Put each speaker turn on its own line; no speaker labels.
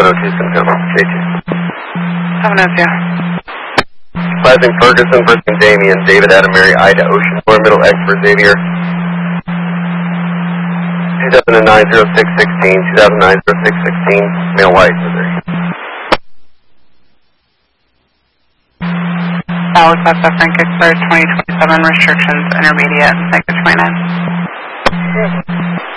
702 is going to come up. Stay tuned.
702.
Advising Ferguson, Brisbane, Damien, David, Adam, Mary, Ida, Ocean, Floor, Middle, X for Xavier. 2009-06-16, 2009-06-16, male white, Missouri.
Dallas SF Frank expired 2027, restrictions intermediate, Psycho 29.